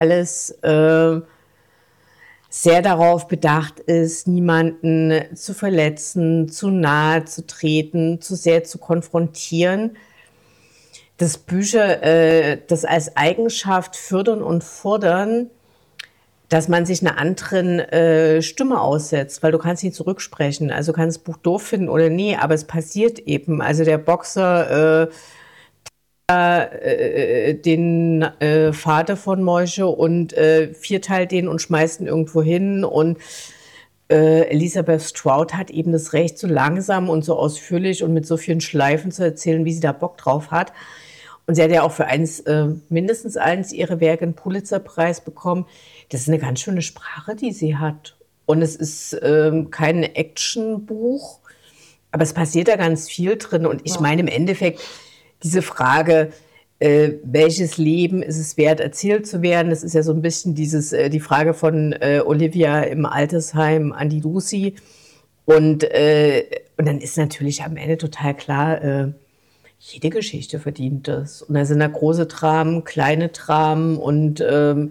alles sehr darauf bedacht ist, niemanden zu verletzen, zu nahe zu treten, zu sehr zu konfrontieren. Dass Bücher das als Eigenschaft fördern und fordern, dass man sich einer anderen Stimme aussetzt, weil du kannst nicht zurücksprechen. Also du kannst das Buch doof finden oder nee, aber es passiert eben. Also der Boxer den Vater von Moische und vierteilt den und schmeißt ihn irgendwo hin. Und Elizabeth Strout hat eben das Recht, so langsam und so ausführlich und mit so vielen Schleifen zu erzählen, wie sie da Bock drauf hat. Und sie hat ja auch für mindestens eins ihrer Werke einen Pulitzerpreis bekommen. Das ist eine ganz schöne Sprache, die sie hat. Und es ist kein Actionbuch, aber es passiert da ganz viel drin. Und ich meine im Endeffekt, diese Frage, welches Leben ist es wert, erzählt zu werden, das ist ja so ein bisschen die Frage von Olivia im Altersheim an die Lucy. Und dann ist natürlich am Ende total klar, jede Geschichte verdient das. Und da sind da große Dramen, kleine Dramen und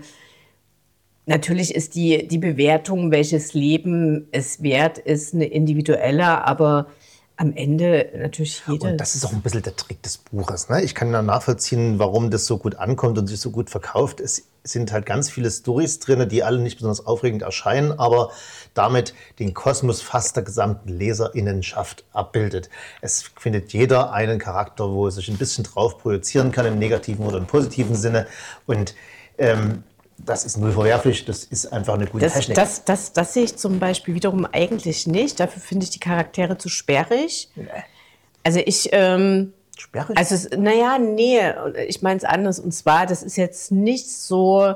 natürlich ist die Bewertung, welches Leben es wert ist, eine individuelle, aber am Ende natürlich jeder. Und das ist auch ein bisschen der Trick des Buches. Ne? Ich kann ja nachvollziehen, warum das so gut ankommt und sich so gut verkauft. Es sind halt ganz viele Storys drin, die alle nicht besonders aufregend erscheinen, aber damit den Kosmos fast der gesamten Leserinnenschaft abbildet. Es findet jeder einen Charakter, wo er sich ein bisschen drauf projizieren kann, im negativen oder im positiven Sinne. Und das ist null verwerflich, das ist einfach eine gute Technik. Das sehe ich zum Beispiel wiederum eigentlich nicht. Dafür finde ich die Charaktere zu sperrig. Nee. Also sperrig? Also, naja, nee, ich meine es anders. Und zwar, das ist jetzt nicht so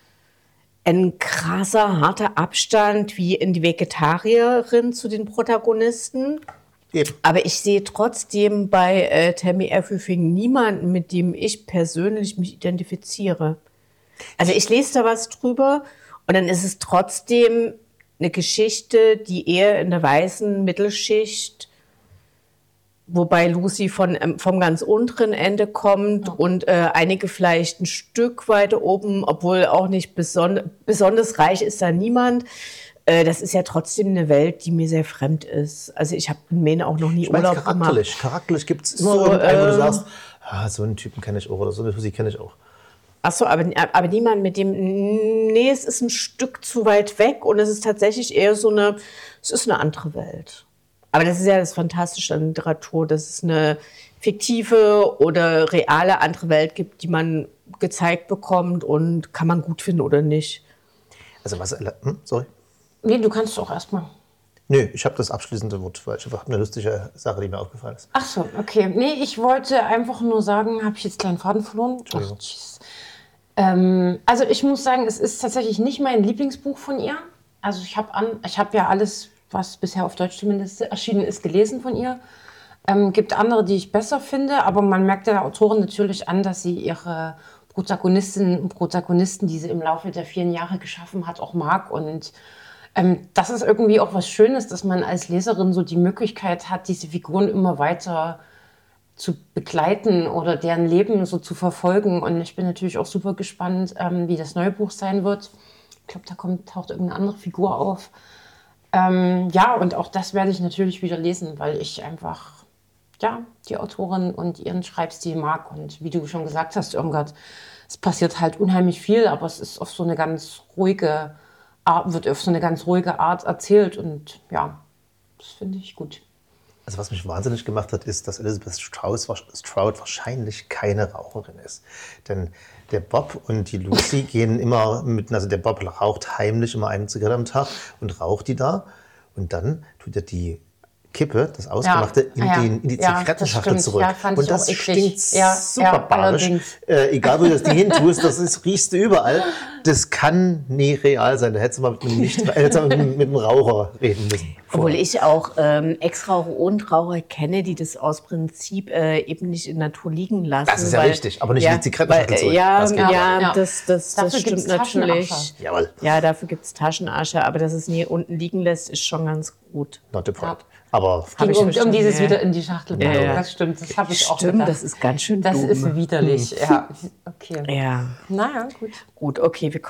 ein krasser, harter Abstand wie in die Vegetarierin zu den Protagonisten. Eben. Aber ich sehe trotzdem bei Tammy Everything niemanden, mit dem ich persönlich mich identifiziere. Also ich lese da was drüber und dann ist es trotzdem eine Geschichte, die eher in der weißen Mittelschicht, wobei Lucy vom ganz unteren Ende kommt und einige vielleicht ein Stück weiter oben, obwohl auch nicht besonders reich ist da niemand. Das ist ja trotzdem eine Welt, die mir sehr fremd ist. Also ich habe in Maine auch noch nie Urlaub gemacht. Charakterlich gibt es immer irgendeinen, wo du sagst, so einen Typen kenne ich auch oder so eine Lucy kenne ich auch. Ach so, aber niemand mit dem, nee, es ist ein Stück zu weit weg und es ist tatsächlich eher es ist eine andere Welt. Aber das ist ja das Fantastische an Literatur, dass es eine fiktive oder reale andere Welt gibt, die man gezeigt bekommt und kann man gut finden oder nicht. Also sorry? Nee, du kannst doch erstmal. Nö, ich habe das abschließende Wort, weil ich einfach eine lustige Sache, die mir aufgefallen ist. Ach so, okay. Nee, ich wollte einfach nur sagen, habe ich jetzt kleinen Faden verloren? Entschuldigung. Also ich muss sagen, es ist tatsächlich nicht mein Lieblingsbuch von ihr. Also ich habe ja alles, was bisher auf Deutsch zumindest erschienen ist, gelesen von ihr. Gibt andere, die ich besser finde, aber man merkt der Autorin natürlich an, dass sie ihre Protagonistinnen und Protagonisten, die sie im Laufe der vielen Jahre geschaffen hat, auch mag. Und das ist irgendwie auch was Schönes, dass man als Leserin so die Möglichkeit hat, diese Figuren immer weiter zu begleiten oder deren Leben so zu verfolgen. Und ich bin natürlich auch super gespannt, wie das neue Buch sein wird. Ich glaube, da taucht irgendeine andere Figur auf. Ja, und auch das werde ich natürlich wieder lesen, weil ich einfach die Autorin und ihren Schreibstil mag. Und wie du schon gesagt hast, Irmgard, es passiert halt unheimlich viel, aber es ist auf so eine ganz ruhige Art, wird auf so eine ganz ruhige Art erzählt. Und ja, das finde ich gut. Also was mich wahnsinnig gemacht hat, ist, dass Elizabeth Strout wahrscheinlich keine Raucherin ist. Denn der Bob und die Lucy gehen immer also der Bob raucht heimlich immer eine Zigarette am Tag und raucht die da. Und dann tut er die Kippe, das Ausgemachte, in die Zigarettenschachtel zurück. Ja, und das stinkt super barisch. Egal, wo du das Ding hin tust, riechst du überall. Das kann nie real sein. Da hättest du mal mit einem Raucher reden müssen. Obwohl ich auch Ex-Raucher und Raucher kenne, die das aus Prinzip eben nicht in der Natur liegen lassen. Das ist ja richtig, aber nicht in die Zigarettenschachtel zurück. Das stimmt natürlich. Jawohl. Ja, dafür gibt es Taschenasche, aber dass es nie unten liegen lässt, ist schon ganz gut. Not the point. Aber Ging ich um verstanden, dieses ja. wieder in die Schachtel packen. Ja. Das stimmt, das habe ich auch Stimmt, gedacht. das ist ganz schön Das dumm. ist widerlich, ja. Okay. Ja, Naja, gut. gut, okay, wir